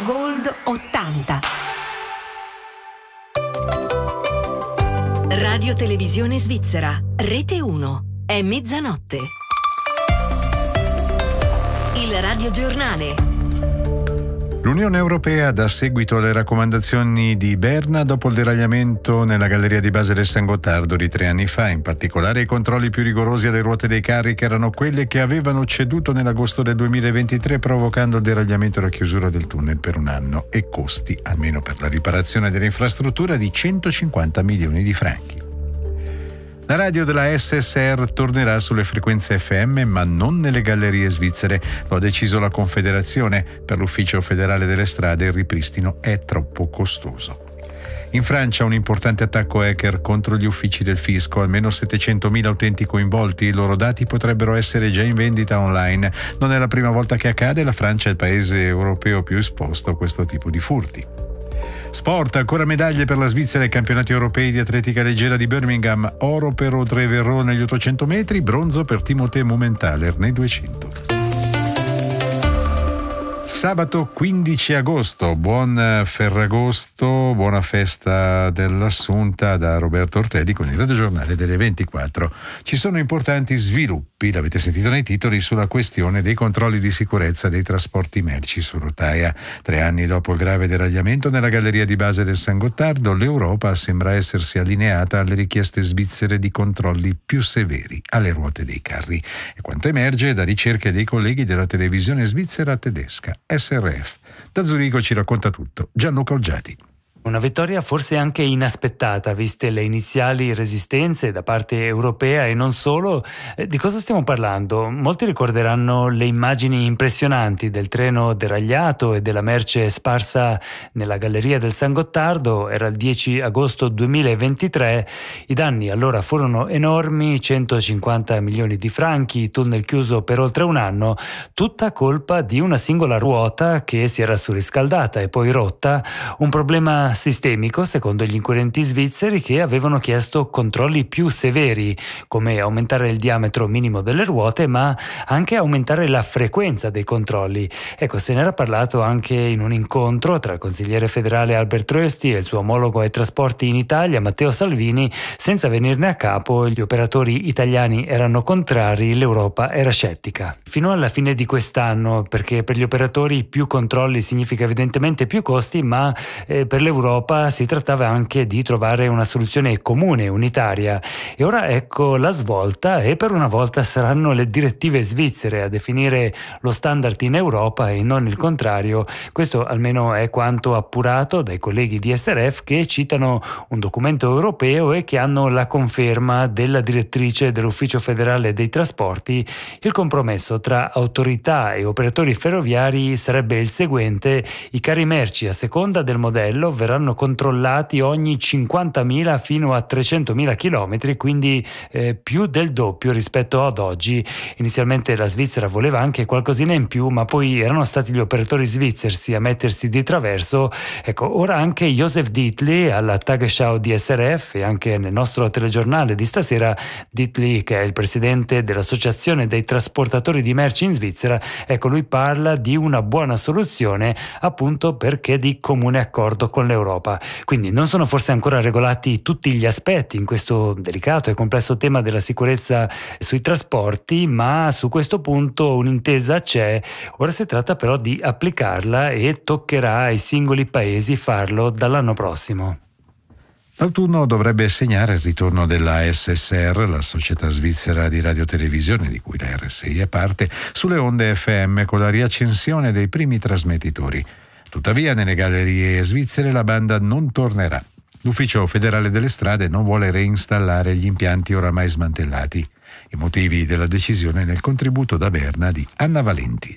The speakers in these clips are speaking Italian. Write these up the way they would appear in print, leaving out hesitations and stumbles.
Gold 80. Radio Televisione Svizzera, Rete 1. È mezzanotte. Il radiogiornale. L'Unione Europea dà seguito alle raccomandazioni di Berna dopo il deragliamento nella galleria di base del San Gottardo di 3 anni fa, in particolare i controlli più rigorosi alle ruote dei carri, che erano quelle che avevano ceduto nell'agosto del 2023, provocando il deragliamento e la chiusura del tunnel per un anno e costi, almeno per la riparazione dell'infrastruttura, di 150 milioni di franchi. La radio della SSR tornerà sulle frequenze FM, ma non nelle gallerie svizzere. Lo ha deciso la Confederazione. Per l'Ufficio federale delle strade il ripristino è troppo costoso. In Francia un importante attacco hacker contro gli uffici del fisco, almeno 700.000 utenti coinvolti, i loro dati potrebbero essere già in vendita online. Non è la prima volta che accade, la Francia è il paese europeo più esposto a questo tipo di furti. Sport, ancora medaglie per la Svizzera ai campionati europei di atletica leggera di Birmingham, oro per Audrey Verreau negli 800 metri, bronzo per Timothée Mumenthaler nei 200. Sabato 15 agosto, buon Ferragosto, buona festa dell'Assunta da Roberto Ortelli con il radiogiornale delle 24. Ci sono importanti sviluppi, l'avete sentito nei titoli, sulla questione dei controlli di sicurezza dei trasporti merci su rotaia. 3 anni dopo il grave deragliamento nella galleria di base del San Gottardo, l'Europa sembra essersi allineata alle richieste svizzere di controlli più severi alle ruote dei carri. E quanto emerge da ricerche dei colleghi della televisione svizzera tedesca SRF. Da Zurigo ci racconta tutto Gianluca Olgiati. Una vittoria forse anche inaspettata, viste le iniziali resistenze da parte europea e non solo. Di cosa stiamo parlando? Molti ricorderanno le immagini impressionanti del treno deragliato e della merce sparsa nella galleria del San Gottardo. Era il 10 agosto 2023. I danni allora furono enormi, 150 milioni di franchi, tunnel chiuso per oltre un anno, tutta colpa di una singola ruota che si era surriscaldata e poi rotta, un problema sistemico secondo gli inquirenti svizzeri, che avevano chiesto controlli più severi, come aumentare il diametro minimo delle ruote, ma anche aumentare la frequenza dei controlli. Ecco, se ne era parlato anche in un incontro tra il consigliere federale Albert Rösti e il suo omologo ai trasporti in Italia Matteo Salvini. Senza venirne a capo, gli operatori italiani erano contrari, l'Europa era scettica. Fino alla fine di quest'anno, perché per gli operatori più controlli significa evidentemente più costi, ma per l'Europa si trattava anche di trovare una soluzione comune, unitaria. E ora ecco la svolta, e per una volta saranno le direttive svizzere a definire lo standard in Europa e non il contrario. Questo almeno è quanto appurato dai colleghi di SRF, che citano un documento europeo e che hanno la conferma della direttrice dell'Ufficio federale dei trasporti. Il compromesso tra autorità e operatori ferroviari sarebbe il seguente: i carri merci a seconda del modello verranno controllati ogni 50.000 fino a 300.000 chilometri, quindi più del doppio rispetto ad oggi. Inizialmente la Svizzera voleva anche qualcosina in più, ma poi erano stati gli operatori svizzeri a mettersi di traverso. Ecco, ora anche Josef Dietli alla Tagesschau di SRF e anche nel nostro telegiornale di stasera, Dietli, che è il presidente dell'Associazione dei trasportatori di merci in Svizzera, ecco, lui parla di una buona soluzione, appunto perché di comune accordo con l'Europa. Quindi non sono forse ancora regolati tutti gli aspetti in questo delicato e complesso tema della sicurezza sui trasporti, ma su questo punto un'intesa c'è. Ora si tratta però di applicarla e toccherà ai singoli paesi farlo dall'anno prossimo. L'autunno dovrebbe segnare il ritorno della SSR, la società svizzera di radiotelevisione di cui la RSI è parte, sulle onde FM con la riaccensione dei primi trasmettitori. Tuttavia, nelle gallerie svizzere la banda non tornerà. L'Ufficio federale delle strade non vuole reinstallare gli impianti oramai smantellati. I motivi della decisione nel contributo da Berna di Anna Valenti.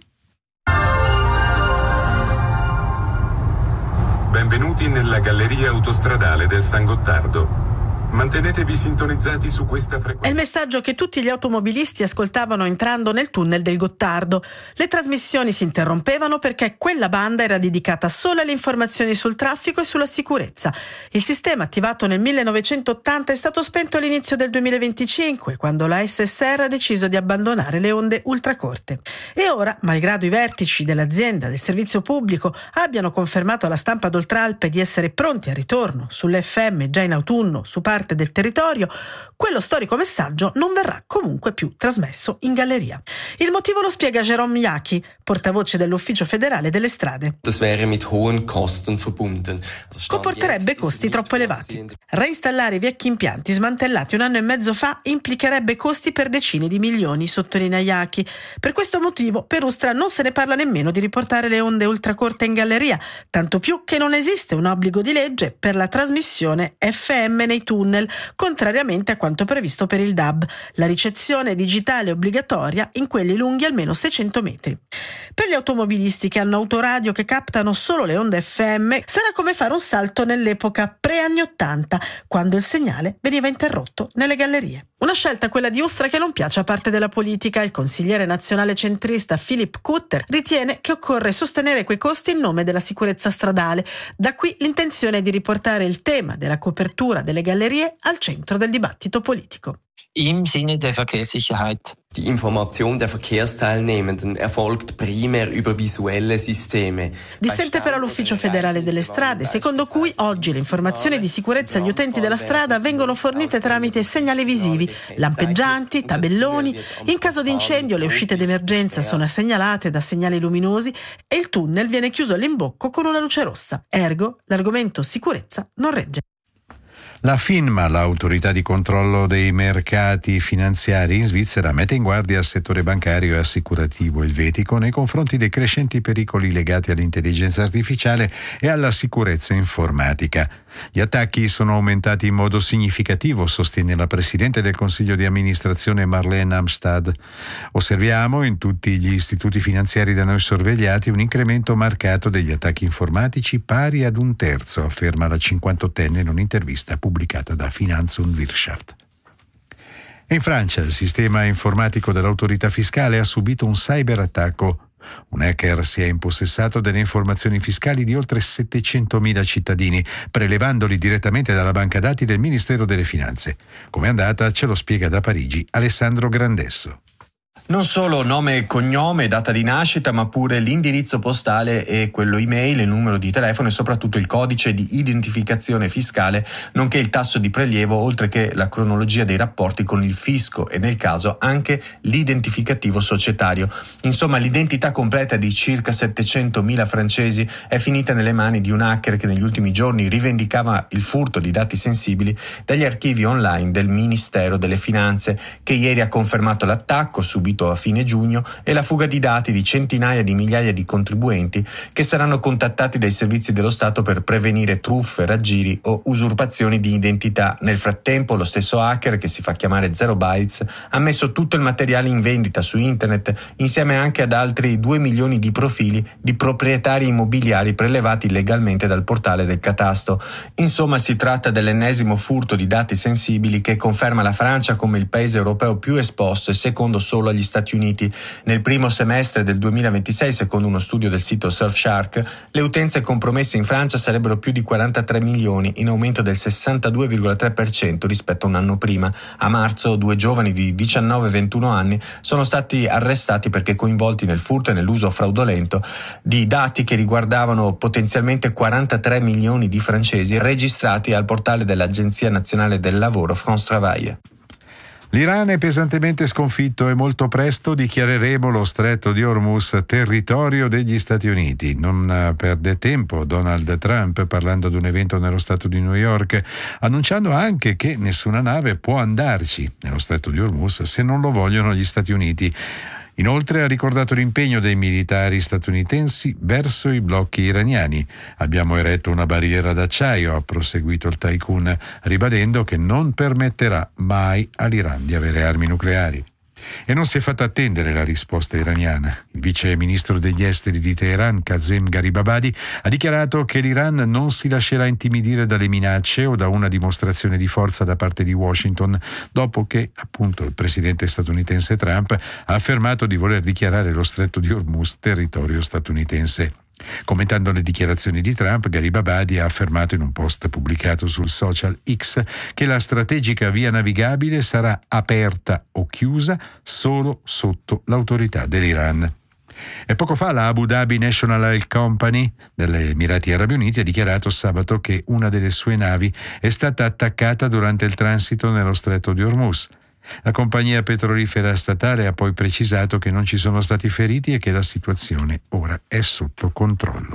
Benvenuti nella galleria autostradale del San Gottardo. Mantenetevi sintonizzati su questa frequenza. È il messaggio che tutti gli automobilisti ascoltavano entrando nel tunnel del Gottardo. Le trasmissioni si interrompevano perché quella banda era dedicata solo alle informazioni sul traffico e sulla sicurezza. Il sistema, attivato nel 1980, è stato spento all'inizio del 2025, quando la SSR ha deciso di abbandonare le onde ultracorte. E ora, malgrado i vertici dell'azienda del servizio pubblico abbiano confermato alla stampa d'Oltralpe di essere pronti al ritorno sull'FM già in autunno su parte del territorio, quello storico messaggio non verrà comunque più trasmesso in galleria. Il motivo lo spiega Jérôme Jacqui, portavoce dell'Ufficio federale delle strade. Comporterebbe costi troppo elevati. Reinstallare i vecchi impianti smantellati 1 anno e mezzo fa implicherebbe costi per decine di milioni, sottolinea Jacqui. Per questo motivo per Ustra non se ne parla nemmeno di riportare le onde ultracorte in galleria, tanto più che non esiste un obbligo di legge per la trasmissione FM nei tunnel, contrariamente a quanto previsto per il DAB. La ricezione digitale è obbligatoria in quelli lunghi almeno 600 metri. Per gli automobilisti che hanno autoradio che captano solo le onde FM sarà come fare un salto nell'epoca pre-anni 80, quando il segnale veniva interrotto nelle gallerie. Una scelta, quella di Ustra, che non piace a parte della politica. Il consigliere nazionale centrista Philipp Kutter ritiene che occorre sostenere quei costi in nome della sicurezza stradale. Da qui l'intenzione di riportare il tema della copertura delle gallerie al centro del dibattito politico. Im Sinne der Verkehrssicherheit. Die Information der Verkehrsteilnehmenden erfolgt primär über visuelle Systeme. Dissente però l'Ufficio federale delle strade, secondo cui oggi le informazioni di sicurezza agli utenti della strada vengono fornite tramite segnali visivi, lampeggianti, tabelloni. In caso di incendio le uscite d'emergenza sono segnalate da segnali luminosi e il tunnel viene chiuso all'imbocco con una luce rossa. Ergo, l'argomento sicurezza non regge. La FINMA, l'autorità di controllo dei mercati finanziari in Svizzera, mette in guardia il settore bancario e assicurativo elvetico nei confronti dei crescenti pericoli legati all'intelligenza artificiale e alla sicurezza informatica. Gli attacchi sono aumentati in modo significativo, sostiene la presidente del Consiglio di amministrazione Marlene Amstad. Osserviamo in tutti gli istituti finanziari da noi sorvegliati un incremento marcato degli attacchi informatici pari ad 1/3, afferma la 58enne in un'intervista pubblicata da Finanz und Wirtschaft. E in Francia il sistema informatico dell'autorità fiscale ha subito un cyberattacco. Un hacker si è impossessato delle informazioni fiscali di oltre 700.000 cittadini, prelevandoli direttamente dalla banca dati del Ministero delle Finanze. Com'è andata ce lo spiega da Parigi Alessandro Grandesso. Non solo nome e cognome, data di nascita, ma pure l'indirizzo postale e quello email, il numero di telefono e soprattutto il codice di identificazione fiscale, nonché il tasso di prelievo, oltre che la cronologia dei rapporti con il fisco e nel caso anche l'identificativo societario. Insomma, l'identità completa di circa 700.000 francesi è finita nelle mani di un hacker che negli ultimi giorni rivendicava il furto di dati sensibili dagli archivi online del Ministero delle Finanze, che ieri ha confermato l'attacco subito a fine giugno e la fuga di dati di centinaia di migliaia di contribuenti che saranno contattati dai servizi dello Stato per prevenire truffe, raggiri o usurpazioni di identità. Nel frattempo lo stesso hacker, che si fa chiamare Zero Bytes, ha messo tutto il materiale in vendita su internet insieme anche ad altri 2 milioni di profili di proprietari immobiliari prelevati illegalmente dal portale del catasto. Insomma, si tratta dell'ennesimo furto di dati sensibili che conferma la Francia come il paese europeo più esposto e secondo solo agli Stati Uniti. Nel primo semestre del 2026, secondo uno studio del sito Surfshark, le utenze compromesse in Francia sarebbero più di 43 milioni, in aumento del 62,3% rispetto a un anno prima. A marzo 2 giovani di 19 e 21 anni sono stati arrestati perché coinvolti nel furto e nell'uso fraudolento di dati che riguardavano potenzialmente 43 milioni di francesi registrati al portale dell'Agenzia Nazionale del Lavoro France Travail. L'Iran è pesantemente sconfitto e molto presto dichiareremo lo stretto di Hormuz territorio degli Stati Uniti. Non perde tempo Donald Trump, parlando ad un evento nello stato di New York, annunciando anche che nessuna nave può andarci nello stretto di Hormuz se non lo vogliono gli Stati Uniti. Inoltre ha ricordato l'impegno dei militari statunitensi verso i blocchi iraniani. Abbiamo eretto una barriera d'acciaio, ha proseguito il tycoon, ribadendo che non permetterà mai all'Iran di avere armi nucleari. E non si è fatta attendere la risposta iraniana. Il vice ministro degli esteri di Teheran, Kazem Gharibabadi, ha dichiarato che l'Iran non si lascerà intimidire dalle minacce o da una dimostrazione di forza da parte di Washington, dopo che, appunto, il presidente statunitense Trump ha affermato di voler dichiarare lo stretto di Hormuz territorio statunitense. Commentando le dichiarazioni di Trump, Gharibabadi ha affermato in un post pubblicato sul social X che la strategica via navigabile sarà aperta o chiusa solo sotto l'autorità dell'Iran. E poco fa la Abu Dhabi National Oil Company degli Emirati Arabi Uniti ha dichiarato sabato che una delle sue navi è stata attaccata durante il transito nello stretto di Hormuz. La compagnia petrolifera statale ha poi precisato che non ci sono stati feriti e che la situazione ora è sotto controllo.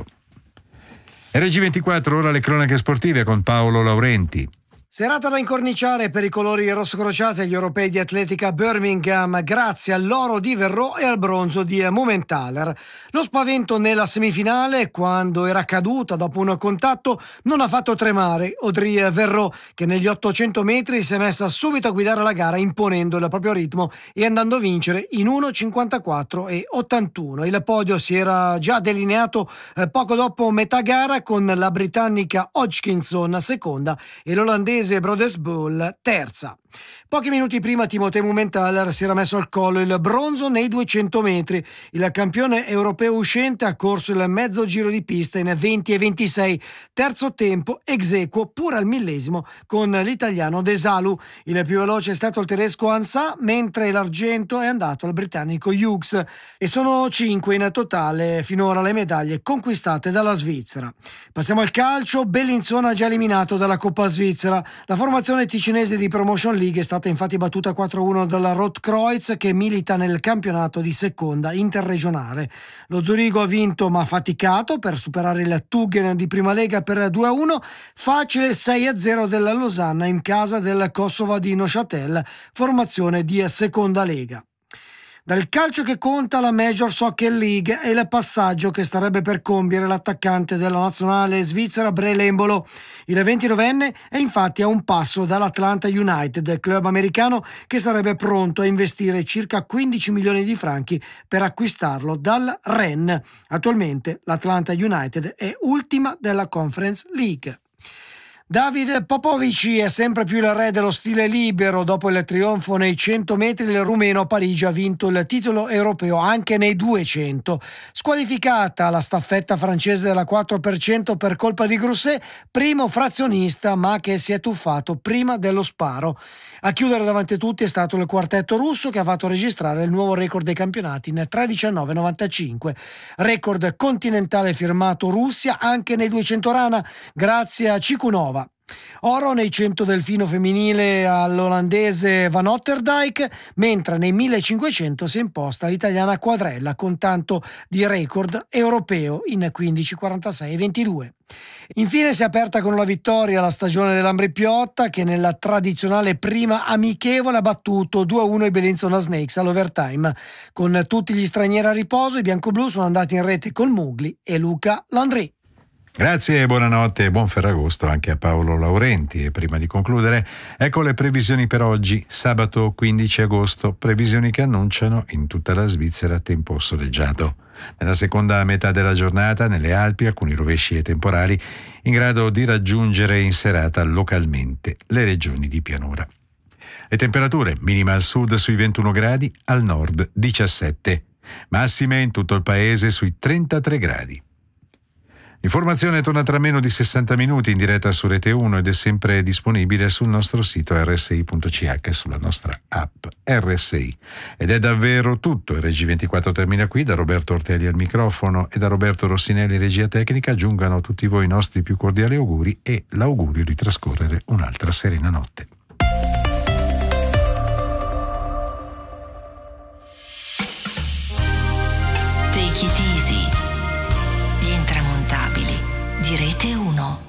RG24, ora le cronache sportive con Paolo Laurenti. Serata da incorniciare per i colori rossocrociati agli europei di atletica Birmingham grazie all'oro di Verreaux e al bronzo di Mumenthaler. Lo spavento nella semifinale, quando era caduta dopo un contatto, non ha fatto tremare Audrey Verreaux, che negli 800 metri si è messa subito a guidare la gara imponendo il proprio ritmo e andando a vincere in 1.54 e 81. Il podio si era già delineato poco dopo metà gara con la britannica Hodgkinson seconda e l'olandese Brodesbull terza. Pochi minuti prima Timothée Mumenthaler si era messo al collo il bronzo nei 200 metri. Il campione europeo uscente ha corso il mezzo giro di pista in 20 e 26, terzo tempo ex aequo pure al millesimo con l'italiano De Salu. Il più veloce è stato il tedesco Ansah, mentre l'argento è andato al britannico Hughes, e sono 5 in totale finora le medaglie conquistate dalla Svizzera. Passiamo al calcio. Bellinzona già eliminato dalla Coppa Svizzera. La formazione ticinese di Promotion League è stata infatti battuta 4-1 dalla Rotkreuz, che milita nel campionato di seconda interregionale. Lo Zurigo ha vinto ma faticato per superare il Tuggen di prima lega per 2-1, facile 6-0 della Losanna in casa del Kosovo di Neuchâtel, formazione di seconda lega. Dal calcio che conta la Major Soccer League è il passaggio che starebbe per compiere l'attaccante della nazionale svizzera Brele Embolo. Il 29enne è infatti a un passo dall'Atlanta United, club americano che sarebbe pronto a investire circa 15 milioni di franchi per acquistarlo dal Rennes. Attualmente l'Atlanta United è ultima della Conference League. David Popovici è sempre più il re dello stile libero. Dopo il trionfo nei 100 metri, il rumeno a Parigi ha vinto il titolo europeo anche nei 200. Squalificata la staffetta francese della 4% per colpa di Grousset, primo frazionista ma che si è tuffato prima dello sparo. A chiudere davanti a tutti è stato il quartetto russo, che ha fatto registrare il nuovo record dei campionati in 3:19:95. Record continentale firmato Russia anche nei 200 rana grazie a Cikunova. Oro nei 100 delfino femminile all'olandese Van Otterdijk, mentre nei 1500 si è imposta l'italiana Quadrella con tanto di record europeo in 15:46 e 22. Infine si è aperta con una vittoria la stagione dell'Ambri Piotta, che nella tradizionale prima amichevole ha battuto 2-1 i Bellinzona Snakes all'overtime. Con tutti gli stranieri a riposo, i biancoblù sono andati in rete con Mugli e Luca Landry. Grazie e buonanotte e buon Ferragosto anche a Paolo Laurenti. E prima di concludere, ecco le previsioni per oggi, sabato 15 agosto, previsioni che annunciano in tutta la Svizzera tempo soleggiato. Nella seconda metà della giornata, nelle Alpi, alcuni rovesci e temporali in grado di raggiungere in serata localmente le regioni di pianura. Le temperature, minima al sud sui 21 gradi, al nord 17, massime in tutto il paese sui 33 gradi. L'informazione torna tra meno di 60 minuti in diretta su Rete 1 ed è sempre disponibile sul nostro sito rsi.ch e sulla nostra app RSI. Ed è davvero tutto. Il RG24 termina qui. Da Roberto Ortelli al microfono e da Roberto Rossinelli regia tecnica giungano a tutti voi i nostri più cordiali auguri e l'augurio di trascorrere un'altra serena notte. Take it easy. Gli intramontabili di Rete 1.